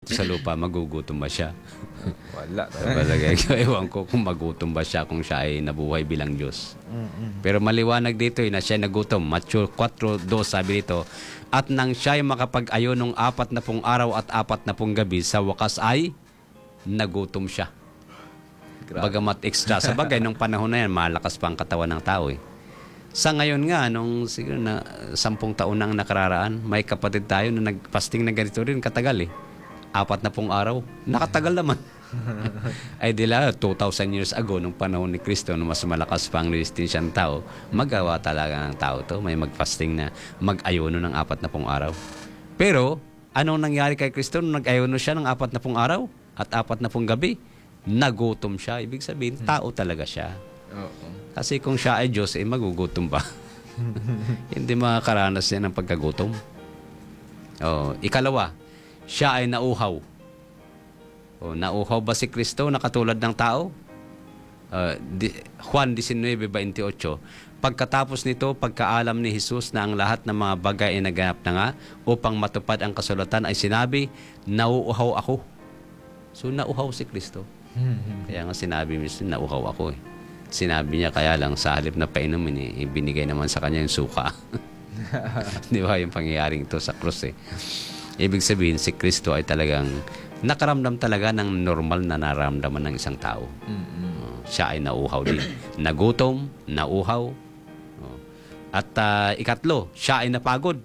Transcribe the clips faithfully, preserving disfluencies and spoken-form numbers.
dito sa lupa, magugutom ba siya? Wala. Palagay ko, ewan ko kung magutom ba siya kung siya ay nabuhay bilang Diyos. Pero maliwanag dito eh, na siya nagutom. Matthew four two sabi dito, at nang siya ay makapag-ayon ng apat na pong araw at apat na pong gabi, sa wakas ay nagutom siya. Grabe. Bagamat extra. Sa bagay, nung panahon na yan, malakas pa ang katawan ng tao eh. Sa ngayon nga, nung siguro na sampung taon na ang nakararaan, may kapatid tayo na nagpasting na ganito rin, katagal eh. Apat na pong araw. Nakatagal naman. Ay dila, two thousand years ago, nung panahon ni Kristo, nung mas malakas pa ang resistensya ng tao, magawa talaga ng tao to. May magpasting na mag-ayuno ng apat na pong araw. Pero, anong nangyari kay Kristo nung nag-ayuno siya ng apat na pong araw at apat na pong gabi? Nagutom siya. Ibig sabihin, tao talaga siya. Oo. Kasi kung siya ay Diyos, eh magugutom ba? Hindi makakaranas niya ng pagkagutom. Oh, ikalawa, siya ay nauhaw. Oh, nauhaw ba si Kristo na katulad ng tao? Uh, di, Juan nineteen twenty-eight, pagkatapos nito, pagkaalam ni Jesus na ang lahat ng mga bagay ay naganap na nga, upang matupad ang kasulatan ay sinabi, nauuhaw ako. So, nauhaw si Kristo. Kaya nga sinabi niya, nauhaw ako eh. Sinabi niya kaya lang sa halip na painumin eh, ibinigay naman sa kanya yung suka. Di ba yung pangyayaring ito sa krus eh. Ibig sabihin si Kristo ay talagang nakaramdam talaga ng normal na nararamdaman ng isang tao. Uh, siya ay nauhaw din. Nagutom, nauhaw. Uh, at uh, ikatlo, siya ay napagod.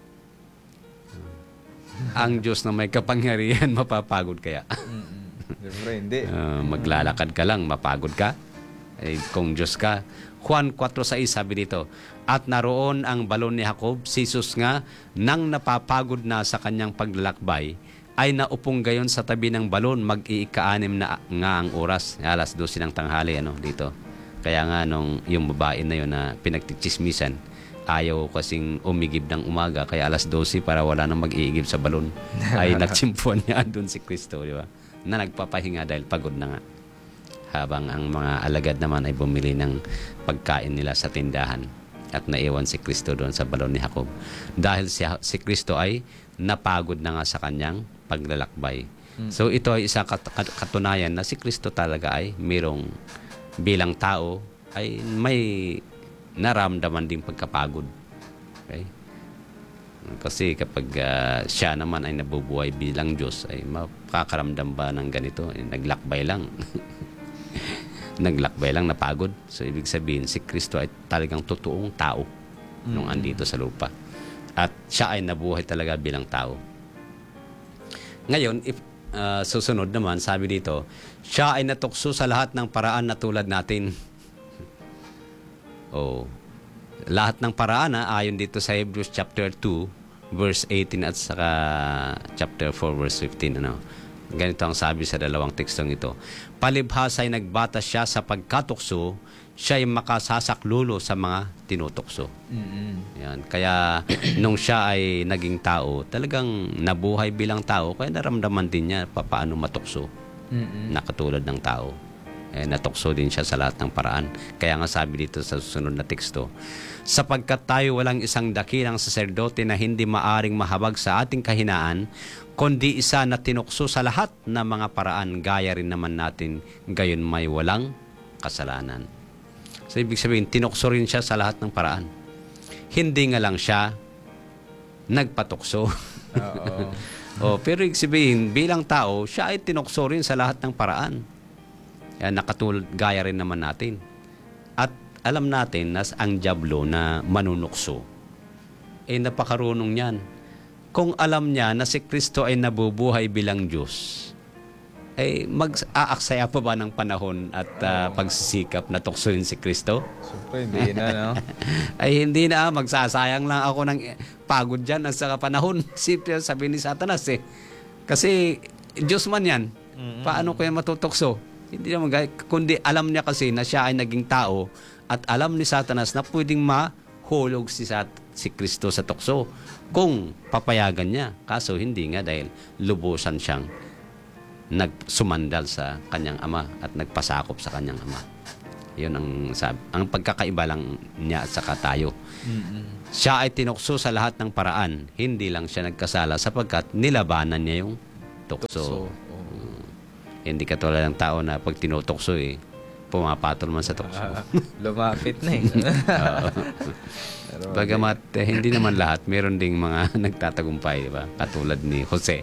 Uh, ang Diyos na may kapangyarihan, mapapagod kaya. Siyempre, hindi. Uh, maglalakad ka lang, mapagod ka. Eh, kung Diyos ka. Juan four six sabi dito, at naroon ang balon ni Jacob, si Jesus nga, nang napapagod na sa kanyang paglalakbay, ay naupong gayon sa tabi ng balon, mag-iika-anim na nga ang oras, alas twelve ng tanghali, ano, dito. Kaya nga, nung yung babae na yun na pinagtitsismisan, ayaw kasing umigib ng umaga, kaya alas twelve para wala nang mag-iigib sa balon, ay nagsimpuan niya doon si Kristo, di ba? Na nagpapahinga dahil pagod na nga. Habang ang mga alagad naman ay bumili ng pagkain nila sa tindahan at naiwan si Kristo doon sa balon ni Jacob. Dahil si, si Kristo ay napagod na nga sa kanyang paglalakbay. Hmm. So ito ay isang kat- katunayan na si Kristo talaga ay mayroong bilang tao ay may naramdaman din pagkapagod. Okay? Kasi kapag uh, siya naman ay nabubuhay bilang Diyos, ay makakaramdam ba ng ganito? Eh, naglakbay lang. Naglakbay lang, napagod. So, ibig sabihin, si Kristo ay talagang totoong tao nung mm-hmm. andito sa lupa. At siya ay nabuhay talaga bilang tao. Ngayon, if, uh, susunod naman, sabi dito, siya ay natukso sa lahat ng paraan na tulad natin. Oh, lahat ng paraan, ha, ayon dito sa Hebrews chapter two, verse eighteen at saka chapter four, verse fifteen, ano? Ganito ang sabi sa dalawang tekstong ito. Palibhasa ay nagbata siya sa pagkatukso, siya ay makasasaklulo sa mga tinutukso. Mm-hmm. Yan. Kaya nung siya ay naging tao, talagang nabuhay bilang tao, kaya naramdaman din niya paano matukso. Mm-hmm. Na katulad ng tao. Eh, natukso din siya sa lahat ng paraan. Kaya nga sabi dito sa susunod na teksto, sapagkat tayo walang isang dakilang saserdote na hindi maaring mahabag sa ating kahinaan, kundi isa na tinukso sa lahat ng mga paraan, gaya rin naman natin gayon may walang kasalanan. So, ibig sabihin, tinukso rin siya sa lahat ng paraan. Hindi nga lang siya nagpatukso. Oo. Oh, pero ibig sabihin, bilang tao, siya ay tinukso rin sa lahat ng paraan. Yan, nakatulad, gaya rin naman natin. At alam natin na ang dyablo na manunukso, eh napakarunong niyan. Kung alam niya na si Kristo ay nabubuhay bilang Diyos, ay mag-aaksaya pa ba ng panahon at uh, pagsisikap na tuksoin si Kristo? Siyempre, hindi na, no? Ay hindi na, magsasayang lang ako ng pagod dyan at sa panahon. Sipya sabi ni Satanas eh. Kasi Diyos man yan. Mm-hmm. Paano ko yan matutukso? Hindi naman, kundi alam niya kasi na siya ay naging tao at alam ni Satanas na pwedeng mahulog si, Sat, si Kristo sa tukso kung papayagan niya. Kaso hindi nga dahil lubusan siyang nagsumandal sa kanyang ama at nagpasakop sa kanyang ama. Yun ang, sabi, ang pagkakaiba lang niya at saka tayo. Mm-hmm. Siya ay tinukso sa lahat ng paraan. Hindi lang siya nagkasala sapagkat nilabanan niya yung tukso. Tukso. Oo. Hindi katulad ng tao na pag tinutukso eh, pumapatol man sa tukso. Ah, lumapit na eh. Oo. Pero, Bagamat eh, hindi naman lahat, meron ding mga nagtatagumpay, di ba? Katulad ni Jose.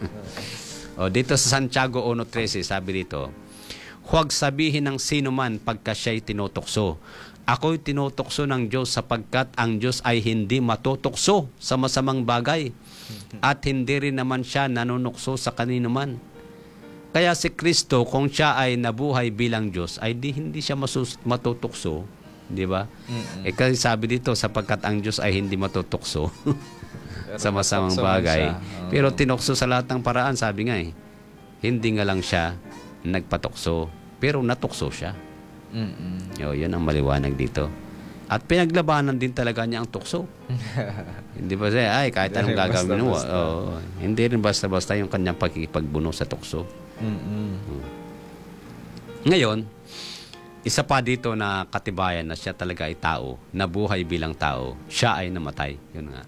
O dito sa Santiago one thirteen, sabi dito, huwag sabihin ng sino man pagka siya'y tinutukso. Ako'y tinutukso ng Diyos sapagkat ang Diyos ay hindi matutukso sa masamang bagay at hindi rin naman siya nanunukso sa kanino man. Kaya si Kristo, kung siya ay nabuhay bilang Diyos, ay di, hindi siya masus- matutukso. Di ba? Mm-mm. Eh kasi sabi dito, sapagkat ang Diyos ay hindi matutukso pero sa masamang natukso man bagay. siya. Oo. Pero tinukso sa lahat ng paraan, sabi nga eh. Hindi nga lang siya nagpatukso, pero natukso siya. Mm-mm. O, yun ang maliwanag dito. At pinaglabanan din talaga niya ang tukso. Hindi ba siya, ay, kahit anong Hindi rin gagawin mo. basta-basta. Oo, hindi rin basta-basta yung kanyang pagkikipagbuno sa tukso. Mm-mm. Ngayon, isa pa dito na katibayan na siya talaga ay tao, nabuhay bilang tao, siya ay namatay. Yun nga.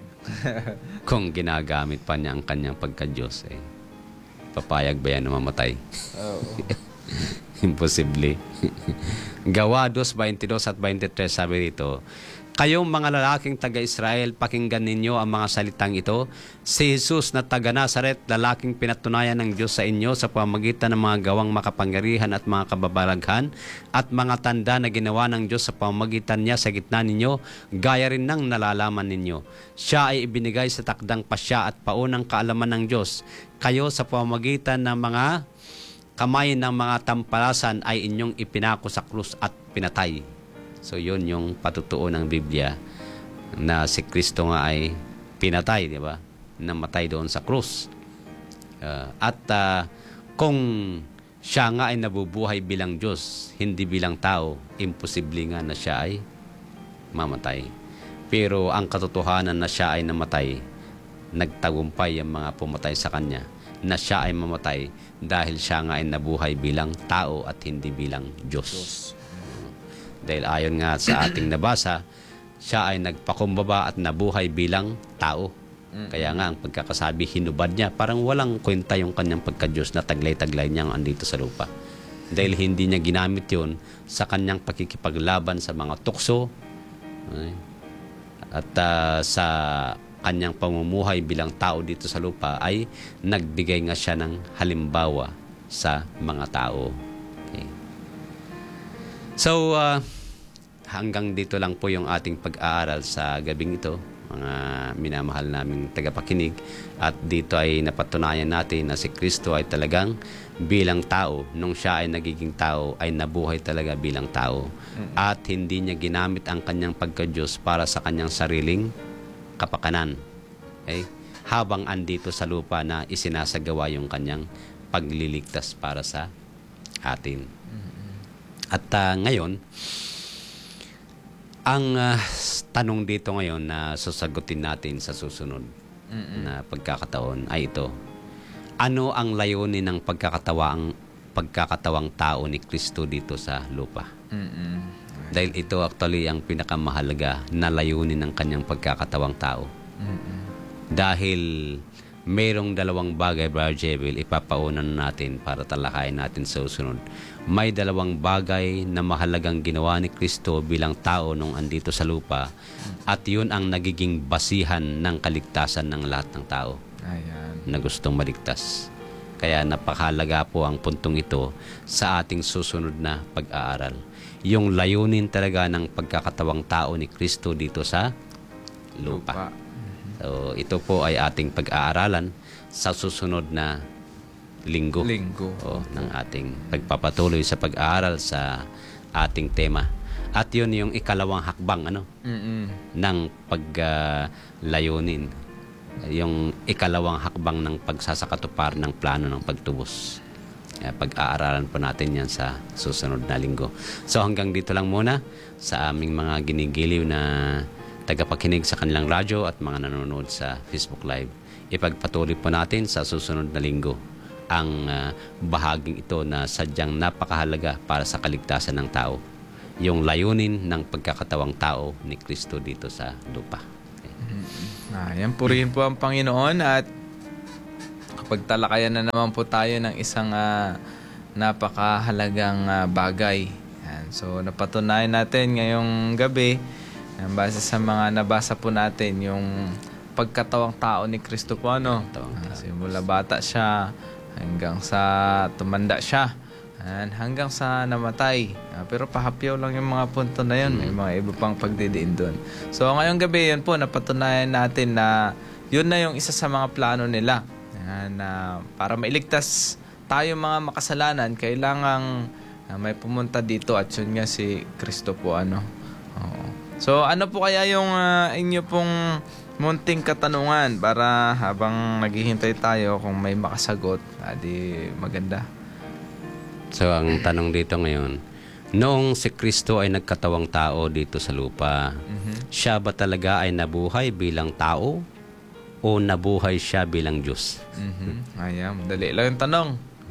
Kung ginagamit pa niya ang kanyang pagka-Diyos, eh, papayag ba yan na mamatay? Oo. Imposible. Gawa two twenty-two at twenty-three sabi dito, kayong mga lalaking taga-Israel, pakinggan ninyo ang mga salitang ito. Si Jesus na taga Nazaret, lalaking pinatunayan ng Diyos sa inyo sa pamamagitan ng mga gawang makapangyarihan at mga kababalaghan at mga tanda na ginawa ng Diyos sa pamamagitan niya sa gitna ninyo, gaya rin ng nalalaman ninyo. Siya ay ibinigay sa takdang pasya at paunang kaalaman ng Diyos. Kayo sa pamamagitan ng mga kamay ng mga tampalasan ay inyong ipinako sa krus at pinatay. So yun yung patutuo ng Biblia na si Kristo nga ay pinatay, di ba? Namatay doon sa krus. Uh, at uh, kung siya nga ay nabubuhay bilang Diyos, hindi bilang tao, imposible nga na siya ay mamatay. Pero ang katotohanan na siya ay namatay, nagtagumpay ang mga pumatay sa kanya, na siya ay mamatay dahil siya nga ay nabuhay bilang tao at hindi bilang Diyos. Diyos. Dahil ayon nga sa ating nabasa, siya ay nagpakumbaba at nabuhay bilang tao. Kaya nga ang pagkakasabi, hinubad niya, parang walang kwenta yung kanyang pagka-Diyos na taglay-taglay niyang andito sa lupa. Dahil hindi niya ginamit yun sa kanyang pakikipaglaban sa mga tukso, okay, at uh, sa kanyang pamumuhay bilang tao dito sa lupa ay nagbigay nga siya ng halimbawa sa mga tao. Okay. So, uh, hanggang dito lang po yung ating pag-aaral sa gabing ito, mga minamahal naming tagapakinig. At dito ay napatunayan natin na si Kristo ay talagang bilang tao. Nung siya ay nagiging tao, ay nabuhay talaga bilang tao. At hindi niya ginamit ang kanyang pagka-Diyos para sa kanyang sariling kapakanan. Okay? Habang andito sa lupa na isinasagawa yung kanyang pagliligtas para sa atin. At uh, ngayon, ang uh, tanong dito ngayon na sasagutin natin sa susunod Mm-mm. na pagkakataon ay ito. Ano ang layunin ng pagkakatawang pagkakatawang tao ni Kristo dito sa lupa? Mm-mm. Dahil ito actually ang pinakamahalaga na layunin ng kanyang pagkakatawang tao. Mm-mm. Dahil mayroong dalawang bagay, Brother Jebel, ipapaunan natin para talakayin natin sa susunod. May dalawang bagay na mahalagang ginawa ni Kristo bilang tao nung andito sa lupa at yun ang nagiging basihan ng kaligtasan ng lahat ng tao Ayan. na gustong maligtas. Kaya napakahalaga po ang puntong ito sa ating susunod na pag-aaral. Yung layunin talaga ng pagkakatawang tao ni Kristo dito sa lupa. Lupa. So, ito po ay ating pag-aaralan sa susunod na linggo. Linggo. O, ng ating pagpapatuloy sa pag-aaral sa ating tema. At yun yung ikalawang hakbang ano, Mm-mm. ng paglayunin. Yung ikalawang hakbang ng pagsasakatupar ng plano ng pagtubos. Kaya pag-aaralan po natin yan sa susunod na linggo. So hanggang dito lang muna sa aming mga ginigiliw na tagapakinig sa kanilang radyo at mga nanonood sa Facebook Live. Ipagpatuloy po natin sa susunod na linggo ang uh, bahaging ito na sadyang napakahalaga para sa kaligtasan ng tao. Yung layunin ng pagkakatawang tao ni Kristo dito sa lupa. Okay. Ayan, purihin po ang Panginoon at nakapagtalakayan na naman po tayo ng isang ah, napakahalagang ah, bagay. Yan. So napatunayan natin ngayong gabi, yan, base sa mga nabasa po natin, yung pagkatawang tao ni Kristo po, ano? Ah, simula bata siya hanggang sa tumanda siya. Yan, hanggang sa namatay. Ah, pero pahapyaw lang yung mga punto na yun. May mga iba pang pagdidiin doon. So ngayong gabi yun po, napatunayan natin na yun na yung isa sa mga plano nila. Yan, na para mailigtas tayo mga makasalanan, kailangang uh, may pumunta dito at yun nga si Kristo po, ano. Oo. So ano po kaya yung uh, inyo pong munting katanungan para habang naghihintay tayo kung may makasagot, adi maganda. So ang tanong dito ngayon, noong si Kristo ay nagkatawang tao dito sa lupa, Mhm. siya ba talaga ay nabuhay bilang tao o nabuhay siya bilang Diyos? Mhm. Ayan, madali lang yung tanong.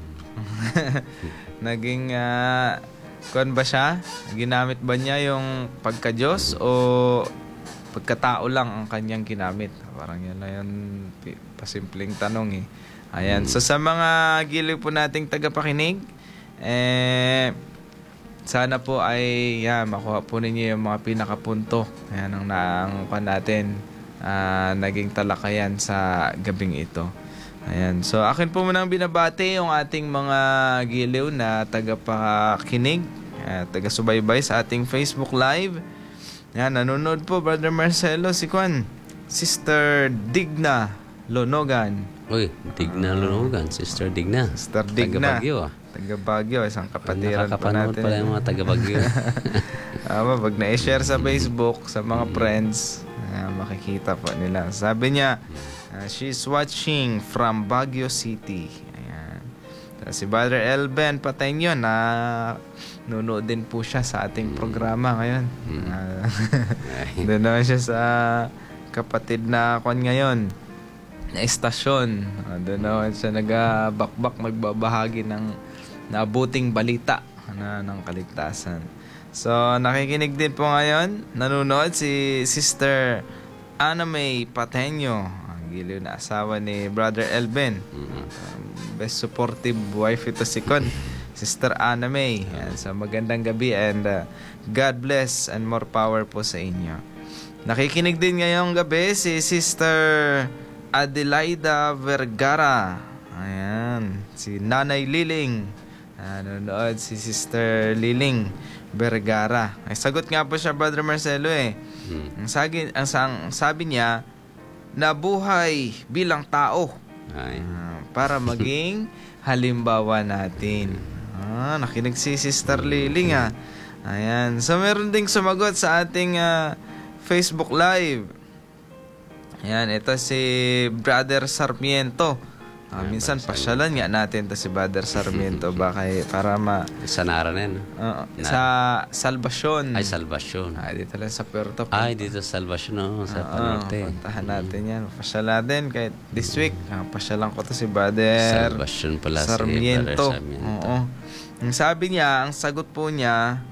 Naging uh, kuwan ba siya? Ginamit ba niya yung pagka-Diyos o pagkatao lang ang kanyang ginamit? Parang yan lang yung pi- pasimpleng tanong eh. Ayan. So sa mga giliw po nating tagapakinig, eh sana po ay yan, makuha po ninyo yung mga pinakapunto. Ayan ang naangkuhan natin, ah, naging talakayan sa gabing ito. Ayan. So akin po munang binabati yung ating mga giliw na tagapakinig, uh, taga-subaybay sa ating Facebook Live. Yan, nanonood po Brother Marcelo, si Kwan, Sister Digna Lonogan. Uy, Digna Lunugan, Sister Digna. Sister Digna. Taga Baguio, ah. Taga Baguio, isang kapatiran po Nakakapanood natin. pala yung mga taga Baguio. Tama, pag na-share sa Facebook sa mga friends, ayan, makikita po nila. Sabi niya, uh, she's watching from Baguio City. Ayan. Tapos si Brother Elben Pateño na nunood din po siya sa ating programa ngayon. Uh, doon naman siya sa kapatid na kon ngayon, na estasyon. Uh, doon naman siya nag-bakbak, magbabahagi ng nabuting balita na ng kaligtasan. So, nakikinig din po ngayon, nanonood si Sister Ana May Pateño, ang giliw na asawa ni Brother Elben. Um, best supportive wife ito si Con, Sister Ana May. Yan, so, magandang gabi and uh, God bless and more power po sa inyo. Nakikinig din ngayong gabi si Sister Adelaida Vergara. Ayan, si Nanay Liling. Nanonood si Sister Liling Vergara. Ay, sagot nga po siya, Brother Marcelo eh. Hmm. Ang, sagi, ang, ang sabi niya, nabuhay bilang tao. Ay. Ah, para maging halimbawa natin. Ah, nakinig si Sister Liling ah. Ayan. So, meron ding sumagot sa ating uh, Facebook Live. Ayan, ito si Brother Sarmiento. Ah, minsan pasyalan nga natin to si Brother Sarmiento baka eh, para ma Sa Nara na yan. uh, sa Salvasyon. Ay, Salvasyon. Ah, dito lang sa Puerto. Ay, dito sa Salvasyon, no? Sa Oo, Panorte. puntahan natin yan. Pasyalan natin kahit this week. Ah, pasyalan ko to si Brother Salvasyon pala si Sarmiento. Brother Sarmiento. Oo. Ang sabi niya, ang sagot po niya,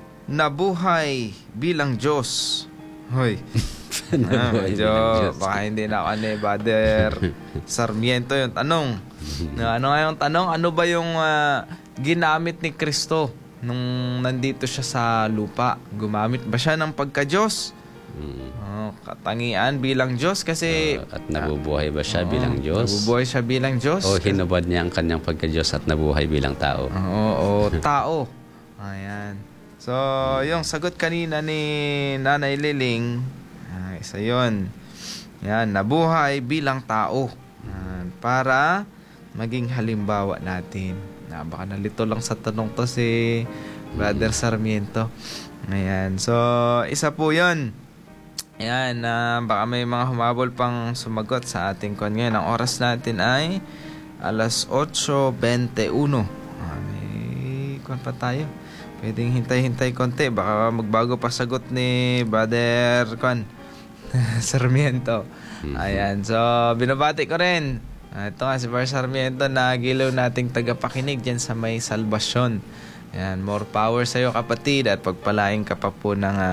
nabuhay bilang Diyos. Hoy. Ah, medyo, baka hindi na ako ano eh, Brother Sarmiento yung tanong. Na, ano nga yung tanong? Ano ba yung ah, ginamit ni Kristo nung nandito siya sa lupa? Gumamit ba siya ng pagka-Diyos? Mm. Oh, katangian bilang Diyos kasi Uh, at nabubuhay ba siya Oo, bilang Diyos? nabubuhay siya bilang Diyos. O hinubad niya ang kanyang pagka-Diyos at nabuhay bilang tao? Oo, o tao. Ayan. So, yung sagot kanina ni Nanay Liling, ah, isa yun. Yan, nabuhay bilang tao. Yan, para maging halimbawa natin. Na, baka nalito lang sa tanong to si Brother Sarmiento. Ayan. So, isa po yun. Ayan, na baka may mga humabol pang sumagot sa ating kon ngayon. Ang oras natin ay alas eight twenty-one. Ah, may kon pa tayo. Pwedeng hintay-hintay konti. Baka magbago pa sagot ni Brother kon Sarmiento. Ayan. So, binabati ko rin. Uh, ito nga si Brother Sarmiento na gilaw nating tagapakinig dyan sa may Salvasyon. Ayan. More power sa'yo kapatid at pagpalaing ka pa po ng uh,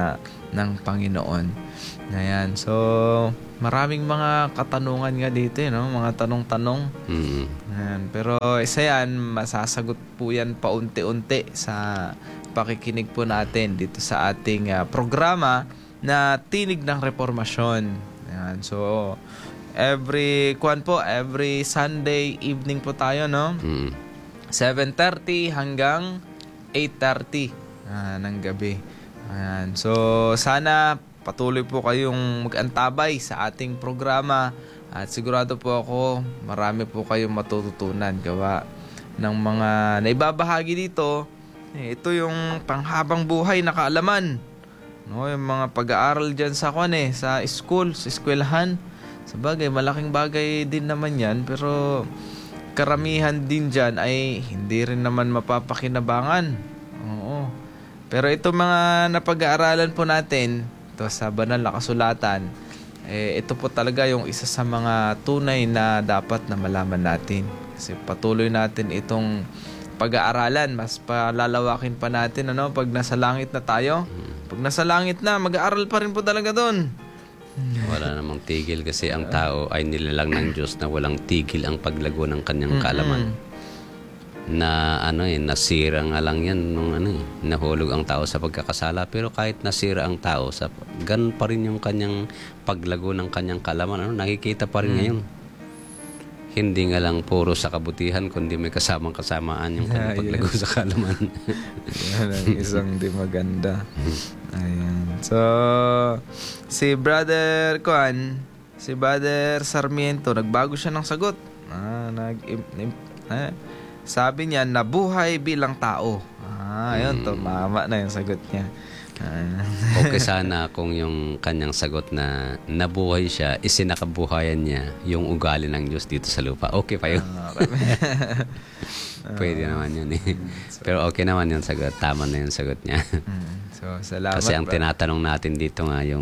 ng Panginoon. Ayan. So, maraming mga katanungan nga dito, eh, no? Mga tanong-tanong. Mm. Ayan. Pero isa yan, masasagot po yan paunti-unti sa pakikinig po natin dito sa ating uh, programa na Tinig ng Reformasyon. Ayan. So, every, kuwan po, every Sunday evening po tayo, no? Mm. seven thirty hanggang eight thirty uh, ng gabi. Ayan. So, sana patuloy po kayong mag-antabay sa ating programa at sigurado po ako marami po kayong matututunan gawa ng mga naibabahagi dito. Eh, ito yung panghabang buhay na kaalaman. No, yung mga pag-aaral dyan sa kwan eh, sa school, sa eskwelahan. Sa bagay, malaking bagay din naman yan, pero karamihan din dyan ay hindi rin naman mapapakinabangan. Oo. Pero ito mga napag-aaralan po natin, ito sa banal na kasulatan, eh, ito po talaga yung isa sa mga tunay na dapat na malaman natin. Kasi patuloy natin itong pag-aaralan, mas palalawakin pa natin ano, pag nasa langit na tayo. Pag nasa langit na, mag-aaral pa rin po talaga doon. Wala namang tigil kasi ang tao ay nilalang ng Diyos na walang tigil ang paglago ng kanyang kaalaman. Na ano eh, nasira nga lang yan nung ano eh, nahulog ang tao sa pagkakasala. Pero kahit nasira ang tao, sa, ganun pa rin yung kanyang paglago ng kanyang kaalaman. Ano, nakikita pa rin ngayon. Hindi nga lang puro sa kabutihan, kundi may kasamang kasamaan yung kanyang Yeah, paglago yes. sa kaalaman. Yan ang isang di maganda. Ayan. So, si Brother Kwan, si Brother Sarmiento, nagbago siya ng sagot. Ah, nag eh, sabi niya, nabuhay bilang tao. Ah, ayun, tumama na yung sagot niya. Ah. Okay sana kung yung kanyang sagot na nabuhay siya, isinakabuhayan niya yung ugali ng Diyos dito sa lupa. Okay pa yun. Pwede naman yun eh. Pero okay naman yung sagot. Tama na yung sagot niya. So, salamat. Kasi ang bro. tinatanong natin dito nga yung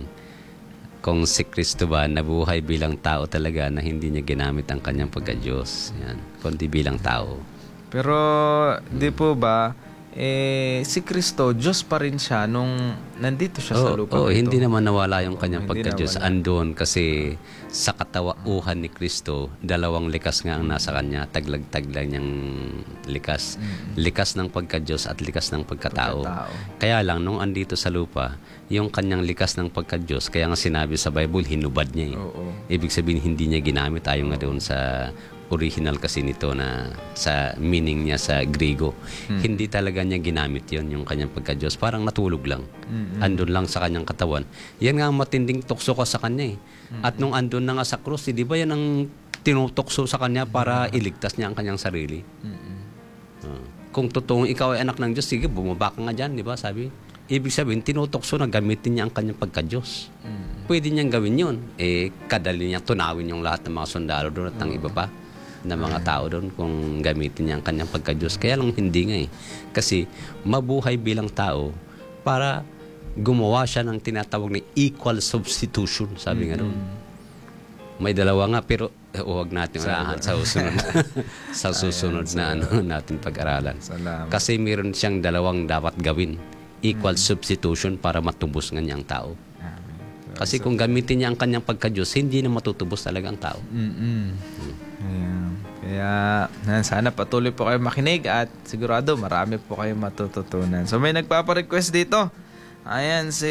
kung si Kristo ba nabuhay bilang tao talaga na hindi niya ginamit ang kanyang pagka-Diyos. Yan. Kundi bilang tao. Pero, di po ba, eh, si Kristo, Diyos pa rin siya nung nandito siya sa Oh, lupa. oh, ito. hindi naman nawala yung kanyang hindi pagka-Diyos. nawala. Andun kasi sa katawauhan ni Kristo, dalawang likas nga ang nasa kanya, taglag-taglag niyang likas. Likas ng pagka-Diyos at likas ng pagkatao. Pagkatao. Kaya lang, nung andito sa lupa, yung kanyang likas ng pagka-Diyos, kaya nga sinabi sa Bible, hinubad niya eh. Oo. Ibig sabihin, hindi niya ginamit ayon nga doon sa original kasi nito na sa meaning niya sa Griego. Hmm. Hindi talaga niya ginamit yon yung kanyang pagka-Diyos. Parang natulog lang. Mm-mm. Andun lang sa kanyang katawan. Yan nga ang matinding tukso ka sa kanya eh. At nung andun na nga sa krus, eh, di ba yan ang tinutukso sa kanya para iligtas niya ang kanyang sarili? Mm-mm. Ah. Kung totoong ikaw ay anak ng Diyos, sige, bumaba ka nga dyan, di ba? Sabi, ibig sabihin, tinutokso na gamitin niya ang kanyang pagka-Diyos. Mm. Pwede niyang gawin yun. Eh, kadali niyang tunawin yung lahat ng mga sundalo doon at ng iba pa na mga tao doon kung gamitin niya ang kanyang pagka-Diyos. Kaya lang hindi nga eh. Kasi mabuhay bilang tao para gumawa siya ng tinatawag na equal substitution. Sabi nga doon. May dalawa nga pero eh, huwag natin unahan sa susunod sa susunod na ano natin pag-aralan. Salamat. Kasi meron siyang dalawang dapat gawin. Equal substitution para matubos nga niya ang tao. Amen. Kasi kung gamitin niya ang kanyang pagka-Diyos, hindi na matutubos talaga ang tao. Mm-mm. Ayan. Kaya yan, sana patuloy po kayo makinig at sigurado marami po kayo matututunan. So may nagpapa-request dito. Ayan, si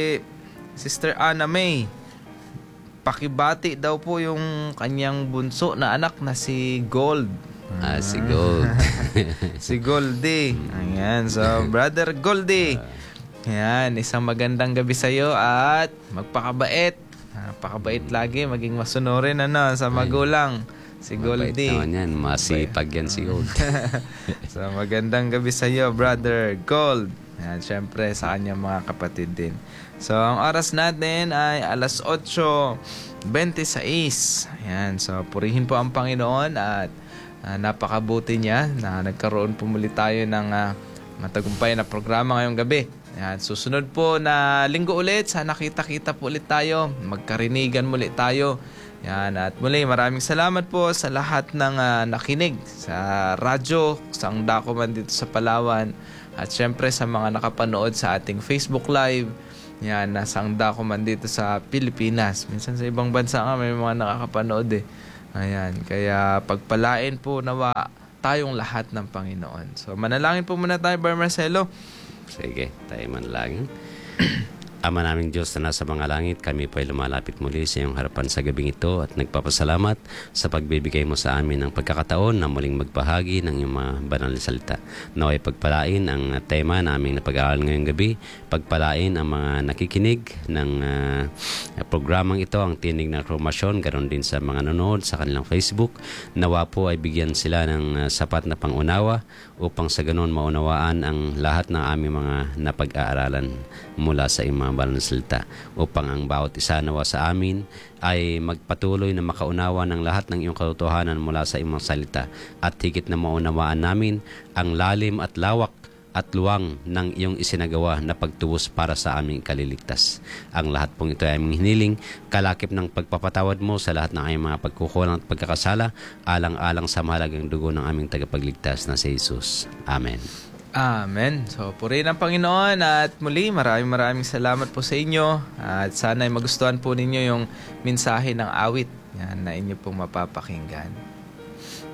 Sister Anna May. Pakibati daw po yung kanyang bunso na anak na si Gold. Ah, si Gold. Si Goldie. Ayan, so Brother Goldie. Ayan, isang magandang gabi sa iyo at magpakabait. Ah, pakabait lagi, maging masunurin ano, sa magulang. Si Mabait Goldie. naman yan. Masipag yan si Gold. So magandang gabi sa iyo, Brother Gold. Ayan, syempre sa kanyang mga kapatid din. So ang oras natin ay alas otso twenty-six. Ayan, so purihin po ang Panginoon at uh, napakabuti niya na nagkaroon po muli tayo ng uh, matagumpay na programa ngayong gabi. Ayan, susunod po na linggo ulit, sana kita-kita po ulit tayo, magkarinigan muli tayo. Yan, at muli maraming salamat po sa lahat ng uh, nakinig sa radyo, sa ang dako man dito sa Palawan, at syempre sa mga nakapanood sa ating Facebook Live. Yan, nasa ang dako man dito sa Pilipinas. Minsan sa ibang bansa nga may mga nakakapanood eh. Ayan, kaya pagpalain po nawa tayong lahat ng Panginoon. So manalangin po muna tayo, Brother Marcelo. Sige, tayo man lang. Ama naming Diyos na nasa mga langit, kami po ay lumalapit muli sa iyong harapan sa gabing ito at nagpapasalamat sa pagbibigay mo sa amin ng pagkakataon na muling magbahagi ng iyong mga banal na salita. Naway pagpalain ang tema naming napag-aaral ngayong gabi, pagpalain ang mga nakikinig ng uh, programang ito, ang Tinig ng Reformasyon, ganoon din sa mga nanonood sa kanilang Facebook. Nawa po ay bigyan sila ng uh, sapat na pangunawa upang sa ganoon maunawaan ang lahat ng aming mga napag-aaralan mula sa iyong mga banal na salita, upang ang bawat isa nawa sa amin ay magpatuloy na makaunawa ng lahat ng iyong katotohanan mula sa iyong mga salita, at higit na maunawaan namin ang lalim at lawak at luwang ng iyong isinagawa na pagtubos para sa aming kaliligtas. Ang lahat pong ito ay aming hiniling, kalakip ng pagpapatawad mo sa lahat ng aming mga pagkukulang at pagkakasala, alang-alang sa mahalagang dugo ng aming tagapagligtas na si Jesus. Amen. Amen. So, purihin ang Panginoon at muli maraming maraming salamat po sa inyo at sana ay magustuhan po ninyo yung mensahe ng awit yan, na inyo pong mapapakinggan.